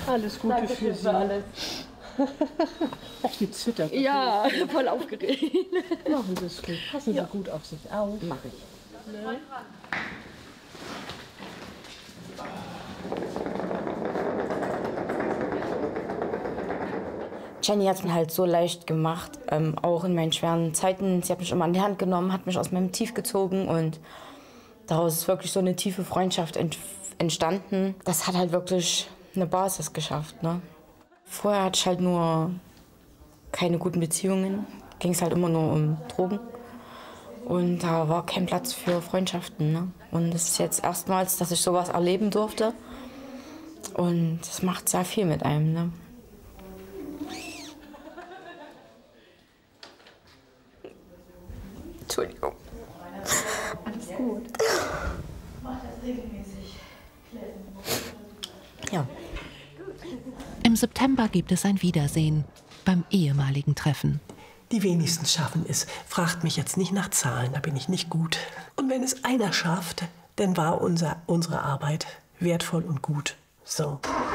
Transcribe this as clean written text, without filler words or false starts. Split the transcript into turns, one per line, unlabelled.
Alles Gute
Danke
für Sie.
Für alles.
Ach, die zittert.
Ja, voll aufgeregt.
Machen Sie es gut. Passen Sie gut auf sich auf.
Mach ich. Ne?
Jenny hat es mir halt so leicht gemacht, auch in meinen schweren Zeiten. Sie hat mich immer an die Hand genommen, hat mich aus meinem Tief gezogen und daraus ist wirklich so eine tiefe Freundschaft entstanden. Das hat halt wirklich eine Basis geschafft. Ne? Vorher hatte ich halt nur keine guten Beziehungen, ging es halt immer nur um Drogen. Und da war kein Platz für Freundschaften. Ne? Und es ist jetzt erstmals, dass ich sowas erleben durfte. Und das macht sehr viel mit einem. Ne? Entschuldigung.
Alles gut.
Ja.
Im September gibt es ein Wiedersehen beim ehemaligen Treffen.
Die wenigsten schaffen es. Fragt mich jetzt nicht nach Zahlen, da bin ich nicht gut. Und wenn es einer schafft, dann war unsere Arbeit wertvoll und gut. So.